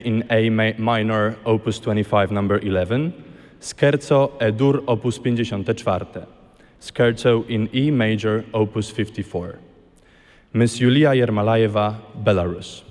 in A minor, opus 25, number 11, Scherzo E-dur, opus 54, Scherzo in E major, opus 54. Ms. Yulia Yermalaeva, Belarus.